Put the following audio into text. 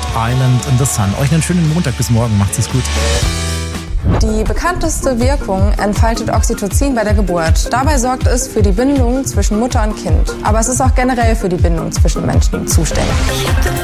Island in the Sun. Euch einen schönen Montag, bis morgen. Macht's es gut. Die bekannteste Wirkung entfaltet Oxytocin bei der Geburt. Dabei sorgt es für die Bindung zwischen Mutter und Kind. Aber es ist auch generell für die Bindung zwischen Menschen zuständig.